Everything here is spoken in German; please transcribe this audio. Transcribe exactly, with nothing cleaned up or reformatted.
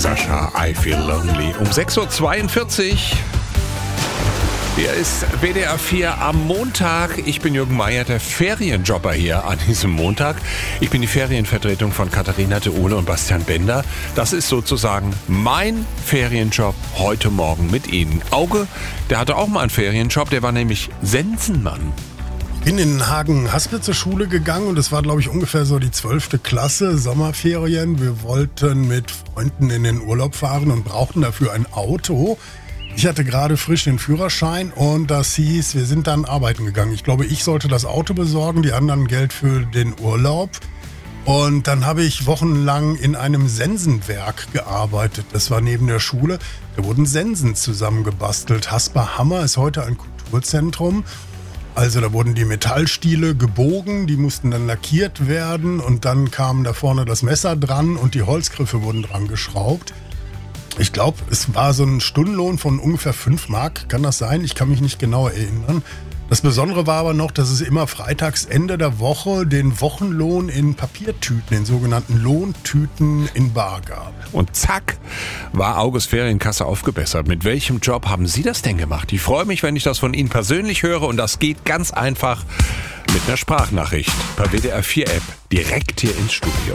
Sascha, I Feel Lonely. Um sechs Uhr zweiundvierzig. Hier ist W D R vier am Montag. Ich bin Jürgen Meier, der Ferienjobber hier an diesem Montag. Ich bin die Ferienvertretung von Katharina de Ole und Bastian Bender. Das ist sozusagen mein Ferienjob heute Morgen mit Ihnen. Auge, der hatte auch mal einen Ferienjob, der war nämlich Sensenmann. Ich bin in Hagen-Haspel zur Schule gegangen und es war, glaube ich, ungefähr so die zwölfte Klasse, Sommerferien. Wir wollten mit Freunden in den Urlaub fahren und brauchten dafür ein Auto. Ich hatte gerade frisch den Führerschein und das hieß, wir sind dann arbeiten gegangen. Ich glaube, ich sollte das Auto besorgen, die anderen Geld für den Urlaub. Und dann habe ich wochenlang in einem Sensenwerk gearbeitet. Das war neben der Schule. Da wurden Sensen zusammengebastelt. Hasper-Hammer ist heute ein Kulturzentrum. Also da wurden die Metallstiele gebogen, die mussten dann lackiert werden und dann kam da vorne das Messer dran und die Holzgriffe wurden dran geschraubt. Ich glaube, es war so ein Stundenlohn von ungefähr fünf Mark, kann das sein? Ich kann mich nicht genau erinnern. Das Besondere war aber noch, dass es immer freitags Ende der Woche den Wochenlohn in Papiertüten, in sogenannten Lohntüten in bar gab. Und zack, war Auges Ferienkasse aufgebessert. Mit welchem Job haben Sie das denn gemacht? Ich freue mich, wenn ich das von Ihnen persönlich höre und das geht ganz einfach mit einer Sprachnachricht per W D R vier App direkt hier ins Studio.